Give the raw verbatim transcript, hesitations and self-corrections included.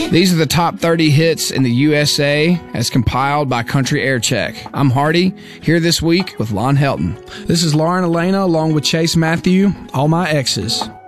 These are the top thirty hits in the U S A as compiled by Country Air Check. I'm Hardy, here this week with Lon Helton. This is Lauren Elena along with Chase Matthew, All My Exes.